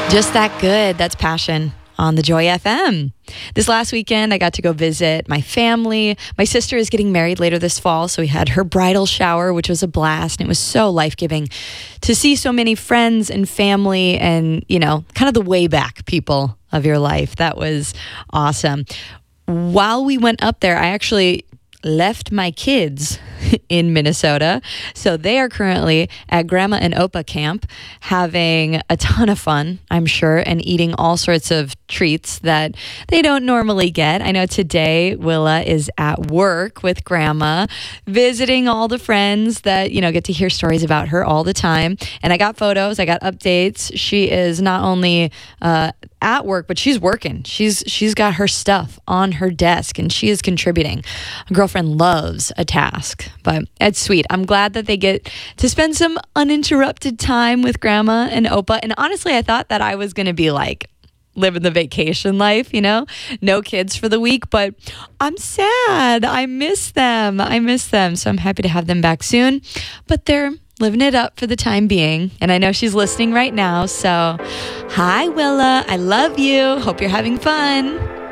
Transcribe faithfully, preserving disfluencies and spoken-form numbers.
Just that good. That's Passion on the Joy F M. This last weekend, I got to go visit my family. My sister is getting married later this fall, so we had her bridal shower, which was a blast, and it was so life-giving to see so many friends and family and, you know, kind of the way back people of your life. That was awesome. While we went up there, I actually left my kids in Minnesota. So they are currently at Grandma and Opa camp having a ton of fun, I'm sure, and eating all sorts of treats that they don't normally get. I know today Willa is at work with Grandma, visiting all the friends that, you know, get to hear stories about her all the time. And I got photos, I got updates. She is not only uh, at work, but she's working. She's she's got her stuff on her desk and she is contributing. A girlfriend loves a task, but it's sweet. I'm glad that they get to spend some uninterrupted time with Grandma and Opa. And honestly, I thought that I was going to be like living the vacation life, you know, no kids for the week, but I'm sad. I miss them. I miss them. So I'm happy to have them back soon, but they're living it up for the time being. And I know she's listening right now. So hi, Willa. I love you. Hope you're having fun.